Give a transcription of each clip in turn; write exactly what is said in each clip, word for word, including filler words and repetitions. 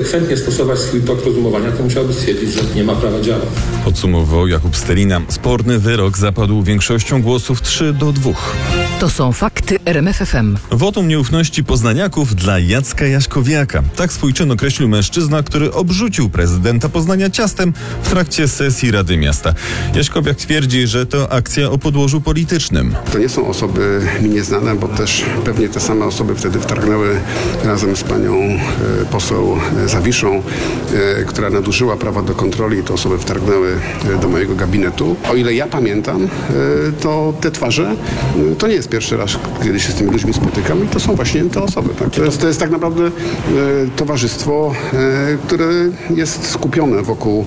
konsekwentnie stosować swój tok rozumowania, to musiałby stwierdzić, że nie ma prawa działać. Podsumował Jakub Stelina. Sporny wyrok zapadł większością głosów trzy do dwóch. To są fakty R M F F M. Wotum nieufności poznaniaków dla Jacka Jaśkowiaka. Tak swój czyn określił mężczyzna, który obrzucił prezydenta Poznania ciastem w trakcie sesji Rady Miasta. Jaśkowiak twierdzi, że to akcja o podłożu politycznym. To nie są osoby mi nieznane, bo też pewnie te same osoby wtedy wtargnęły razem z panią e, poseł Zawiszą, e, która nadużyła prawa do kontroli. Te osoby wtargnęły e, do mojego gabinetu. O ile ja pamiętam, e, to te twarze, e, to nie jest pierwszy raz, kiedy się z tymi ludźmi spotykam i to są właśnie te osoby. Tak? To, jest, to jest tak naprawdę e, towarzystwo, e, które jest skupione wokół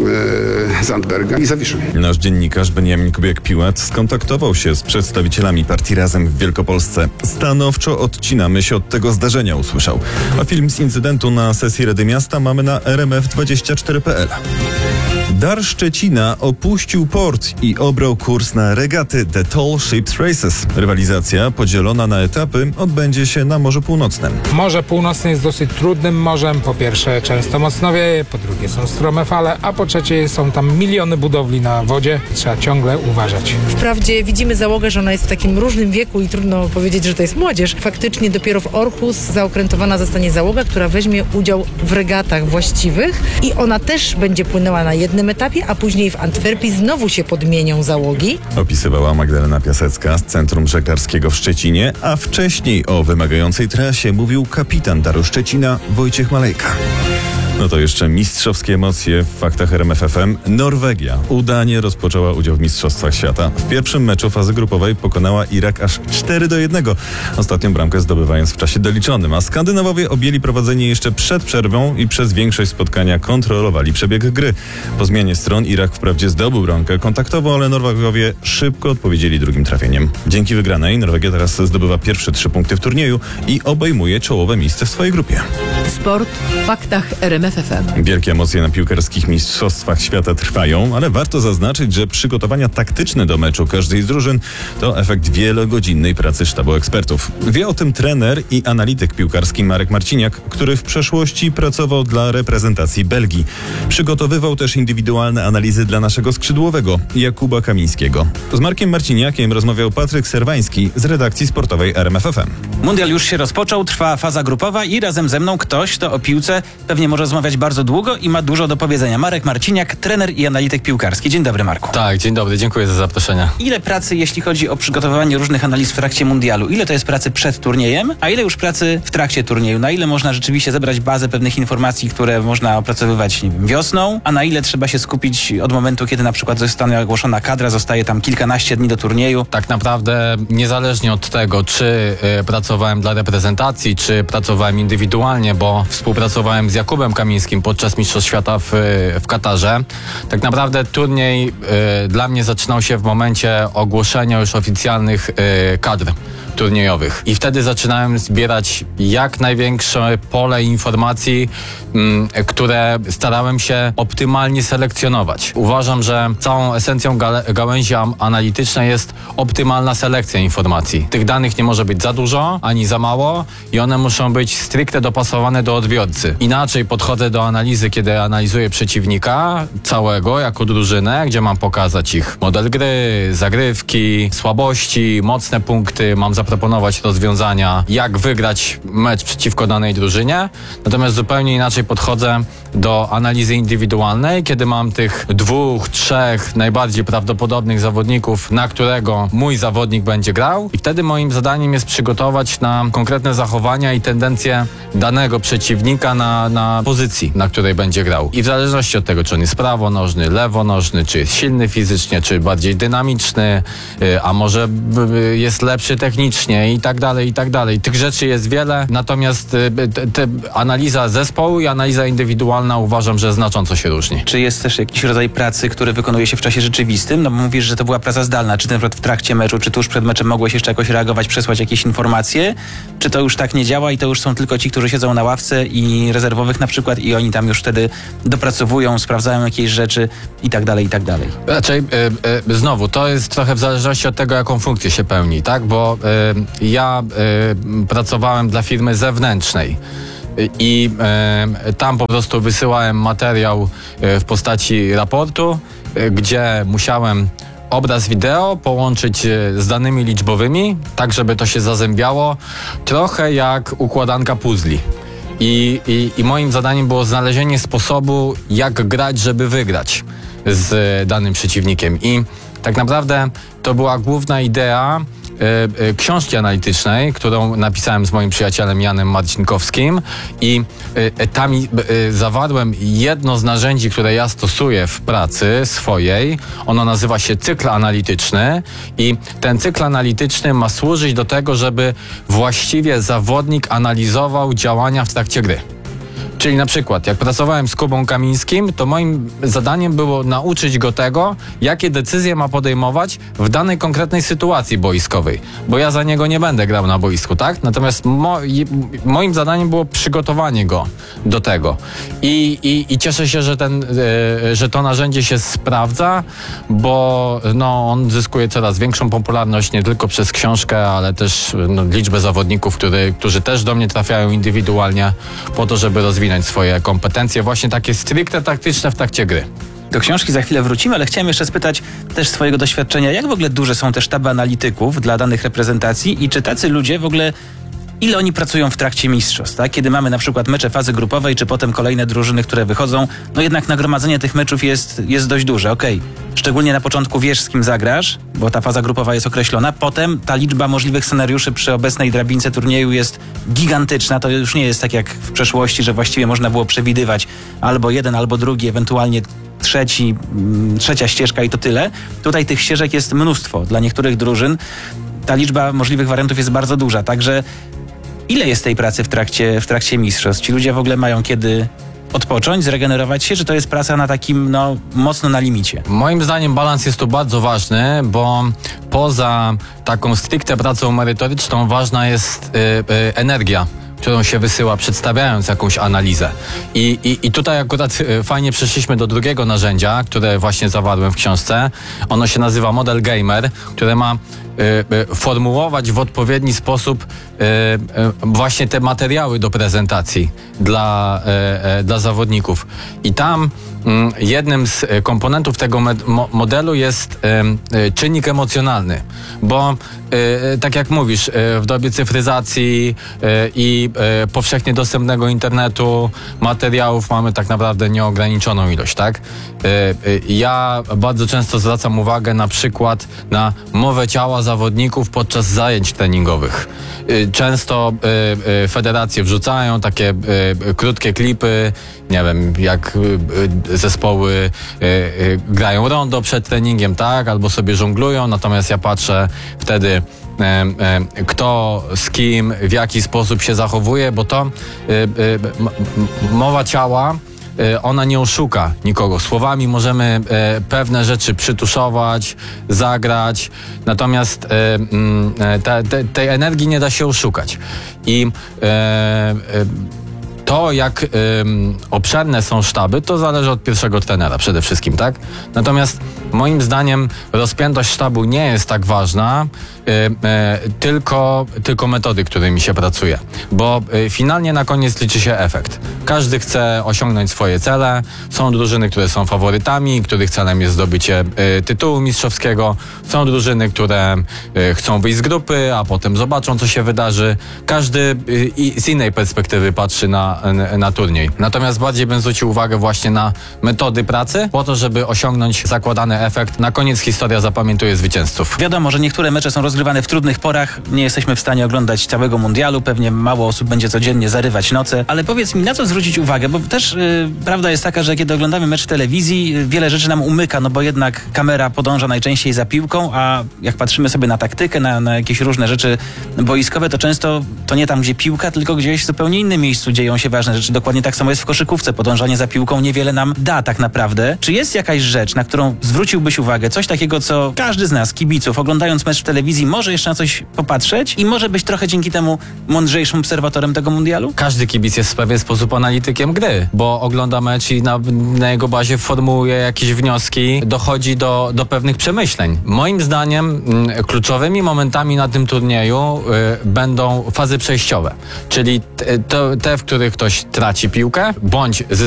e, Zandberga i Zawiszy. Nasz dziennikarz Beniamin Kubiak-Piłat skontaktował się z przedstawicielami partii Razem w Wielkopolsce. Stanowczo odcinamy się od tego zdarzenia, usłyszał. A film z incydentu na sesji Rady Miasta mamy na r m f dwadzieścia cztery kropka p l. Dar Szczecina opuścił port i obrał kurs na regaty The Tall Ships Races. Rywalizacja podzielona na etapy odbędzie się na Morzu Północnym. Morze Północne jest dosyć trudnym morzem. Po pierwsze często mocno wieje, po drugie są strome fale, a po trzecie są tam miliony budowli na wodzie. Trzeba ciągle uważać. Wprawdzie widzimy załogę, że ona jest w takim różnym wieku i trudno powiedzieć, że to jest młodzież. Faktycznie dopiero w Orchus zaokrętowana zostanie załoga, która weźmie udział w regatach właściwych i ona też będzie płynęła na jednym etapie, a później w Antwerpii znowu się podmienią załogi. Opisywała Magdalena Piasecka z Centrum Żeglarskiego w Szczecinie, a wcześniej o wymagającej trasie mówił kapitan Daru Szczecina Wojciech Malejka. No to jeszcze mistrzowskie emocje w faktach R M F F M. Norwegia udanie rozpoczęła udział w Mistrzostwach Świata. W pierwszym meczu fazy grupowej pokonała Irak aż cztery do jednego. Ostatnią bramkę zdobywając w czasie doliczonym. A Skandynawowie objęli prowadzenie jeszcze przed przerwą i przez większość spotkania kontrolowali przebieg gry. Po zmianie stron Irak wprawdzie zdobył bramkę kontaktową, ale Norwegowie szybko odpowiedzieli drugim trafieniem. Dzięki wygranej Norwegia teraz zdobywa pierwsze trzy punkty w turnieju i obejmuje czołowe miejsce w swojej grupie. Sport w faktach R M F F M. Wielkie emocje na piłkarskich mistrzostwach świata trwają, ale warto zaznaczyć, że przygotowania taktyczne do meczu każdej z drużyn to efekt wielogodzinnej pracy sztabu ekspertów. Wie o tym trener i analityk piłkarski Marek Marciniak, który w przeszłości pracował dla reprezentacji Belgii. Przygotowywał też indywidualne analizy dla naszego skrzydłowego Jakuba Kamińskiego. Z Markiem Marciniakiem rozmawiał Patryk Serwański z redakcji sportowej R M F F M. Mundial już się rozpoczął, trwa faza grupowa i razem ze mną ktoś, kto o piłce pewnie może rozmawiać bardzo długo i ma dużo do powiedzenia. Marek Marciniak, trener i analityk piłkarski. Dzień dobry, Marku. Tak, dzień dobry, dziękuję za zaproszenie. Ile pracy, jeśli chodzi o przygotowywanie różnych analiz w trakcie mundialu? Ile to jest pracy przed turniejem, a ile już pracy w trakcie turnieju? Na ile można rzeczywiście zebrać bazę pewnych informacji, które można opracowywać nie wiem, wiosną, a na ile trzeba się skupić od momentu, kiedy na przykład zostanie ogłoszona kadra, zostaje tam kilkanaście dni do turnieju? Tak naprawdę niezależnie od tego, czy y, pracowałem dla reprezentacji, czy pracowałem indywidualnie, bo współpracowałem z Jakubem Kamińskim podczas Mistrzostw Świata w, w Katarze. Tak naprawdę turniej y, dla mnie zaczynał się w momencie ogłoszenia już oficjalnych y, kadr turniejowych. I wtedy zaczynałem zbierać jak największe pole informacji, m, które starałem się optymalnie selekcjonować. Uważam, że całą esencją ga- gałęzi analitycznej jest optymalna selekcja informacji. Tych danych nie może być za dużo, ani za mało i one muszą być stricte dopasowane do odbiorcy. Inaczej podchodzę do analizy, kiedy analizuję przeciwnika całego jako drużynę, gdzie mam pokazać ich model gry, zagrywki, słabości, mocne punkty, mam zaproponować rozwiązania, jak wygrać mecz przeciwko danej drużynie. Natomiast zupełnie inaczej podchodzę do analizy indywidualnej, kiedy mam tych dwóch, trzech najbardziej prawdopodobnych zawodników, na którego mój zawodnik będzie grał i wtedy moim zadaniem jest przygotować na konkretne zachowania i tendencje danego przeciwnika na, na pozycji, na której będzie grał. I w zależności od tego, czy on jest prawonożny, lewonożny, czy jest silny fizycznie, czy bardziej dynamiczny, a może jest lepszy technicznie i tak dalej, i tak dalej. Tych rzeczy jest wiele, natomiast te, te analiza zespołu i analiza indywidualna uważam, że znacząco się różni. Czy jest też jakiś rodzaj pracy, który wykonuje się w czasie rzeczywistym? No bo mówisz, że to była praca zdalna. Czy na przykład w trakcie meczu, czy tuż przed meczem mogłeś jeszcze jakoś reagować, przesłać jakieś informacje? Czy to już tak nie działa i to już są tylko ci, którzy siedzą na ławce i rezerwowych na przykład i oni tam już wtedy dopracowują, sprawdzają jakieś rzeczy i tak dalej, i tak dalej? Raczej y, y, znowu, to jest trochę w zależności od tego, jaką funkcję się pełni, tak? Bo y, ja y, pracowałem dla firmy zewnętrznej. i e, tam po prostu wysyłałem materiał e, w postaci raportu, e, gdzie musiałem obraz wideo połączyć e, z danymi liczbowymi, tak żeby to się zazębiało, trochę jak układanka puzli. I, i, I moim zadaniem było znalezienie sposobu, jak grać, żeby wygrać z e, danym przeciwnikiem. I tak naprawdę to była główna idea e, e, książki analitycznej, którą napisałem z moim przyjacielem Janem Marcinkowskim i e, tam e, zawarłem jedno z narzędzi, które ja stosuję w pracy swojej. Ono nazywa się cykl analityczny i ten cykl analityczny ma służyć do tego, żeby właściwie zawodnik analizował działania w trakcie gry. Czyli na przykład, jak pracowałem z Kubą Kamińskim, to moim zadaniem było nauczyć go tego, jakie decyzje ma podejmować w danej konkretnej sytuacji boiskowej. Bo ja za niego nie będę grał na boisku, tak? Natomiast mo moim zadaniem było przygotowanie go do tego. I, i, i cieszę się, że, ten, yy, że to narzędzie się sprawdza, bo no, on zyskuje coraz większą popularność nie tylko przez książkę, ale też no, liczbę zawodników, który, którzy też do mnie trafiają indywidualnie po to, żeby rozwijać swoje kompetencje, właśnie takie stricte taktyczne w trakcie gry. Do książki za chwilę wrócimy, ale chciałem jeszcze spytać też swojego doświadczenia, jak w ogóle duże są te sztaby analityków dla danych reprezentacji i czy tacy ludzie w ogóle, ile oni pracują w trakcie mistrzostw, tak? Kiedy mamy na przykład mecze fazy grupowej, czy potem kolejne drużyny, które wychodzą, no jednak nagromadzenie tych meczów jest, jest dość duże, okej. Okay. Szczególnie na początku wiesz, z kim zagrasz, bo ta faza grupowa jest określona. Potem ta liczba możliwych scenariuszy przy obecnej drabince turnieju jest gigantyczna. To już nie jest tak jak w przeszłości, że właściwie można było przewidywać albo jeden, albo drugi, ewentualnie trzeci, trzecia ścieżka i to tyle. Tutaj tych ścieżek jest mnóstwo. Dla niektórych drużyn ta liczba możliwych wariantów jest bardzo duża, także ile jest tej pracy w trakcie, w trakcie mistrzostw? Ci ludzie w ogóle mają kiedy odpocząć, zregenerować się, czy to jest praca na takim, no, mocno na limicie? Moim zdaniem balans jest tu bardzo ważny, bo poza taką stricte pracą merytoryczną ważna jest y, y, energia, którą się wysyła, przedstawiając jakąś analizę. I, i, i tutaj akurat fajnie przeszliśmy do drugiego narzędzia, które właśnie zawarłem w książce. Ono się nazywa Model Gamer, które ma y, y, formułować w odpowiedni sposób y, y, właśnie te materiały do prezentacji dla, y, y, dla zawodników. I tam y, jednym z komponentów tego mo- modelu jest y, y, czynnik emocjonalny, bo y, tak jak mówisz, y, w dobie cyfryzacji y, i y, powszechnie dostępnego internetu materiałów mamy tak naprawdę nieograniczoną ilość, tak? Y, y, ja bardzo często zwracam uwagę na przykład na mowę ciała zawodników podczas zajęć treningowych. Y, często y, y, federacje wrzucają takie y, y, krótkie klipy, nie wiem, jak y, y, zespoły y, y, grają rondo przed treningiem, tak? Albo sobie żonglują, natomiast ja patrzę wtedy kto z kim, w jaki sposób się zachowuje, bo to mowa ciała, ona nie oszuka nikogo. Słowami możemy pewne rzeczy przytuszować, zagrać, natomiast te, te, tej energii nie da się oszukać. I to, jak ym, obszerne są sztaby, to zależy od pierwszego trenera przede wszystkim, tak? Natomiast moim zdaniem rozpiętość sztabu nie jest tak ważna, y, y, tylko, tylko metody, którymi się pracuje. Bo y, finalnie na koniec liczy się efekt. Każdy chce osiągnąć swoje cele. Są drużyny, które są faworytami, których celem jest zdobycie y, tytułu mistrzowskiego. Są drużyny, które y, chcą wyjść z grupy, a potem zobaczą, co się wydarzy. Każdy y, i z innej perspektywy patrzy na na turniej. Natomiast bardziej bym zwrócił uwagę właśnie na metody pracy, po to, żeby osiągnąć zakładany efekt. Na koniec historia zapamiętuje zwycięzców. Wiadomo, że niektóre mecze są rozgrywane w trudnych porach. Nie jesteśmy w stanie oglądać całego mundialu. Pewnie mało osób będzie codziennie zarywać noce. Ale powiedz mi, na co zwrócić uwagę? Bo też yy, prawda jest taka, że kiedy oglądamy mecz w telewizji, yy, wiele rzeczy nam umyka, no bo jednak kamera podąża najczęściej za piłką, a jak patrzymy sobie na taktykę, na, na jakieś różne rzeczy boiskowe, to często to nie tam, gdzie piłka, tylko gdzieś w zupełnie innym miejscu dzieją się ważne rzeczy. Dokładnie tak samo jest w koszykówce. Podążanie za piłką niewiele nam da tak naprawdę. Czy jest jakaś rzecz, na którą zwrócić zwróciłbyś uwagę? Coś takiego, co każdy z nas, kibiców, oglądając mecz w telewizji, może jeszcze na coś popatrzeć i może być trochę dzięki temu mądrzejszym obserwatorem tego mundialu? Każdy kibic jest w pewien sposób analitykiem gry, bo ogląda mecz i na, na jego bazie formułuje jakieś wnioski, dochodzi do, do pewnych przemyśleń. Moim zdaniem mm, kluczowymi momentami na tym turnieju y, będą fazy przejściowe, czyli te, to, te, w których ktoś traci piłkę, bądź zyskuje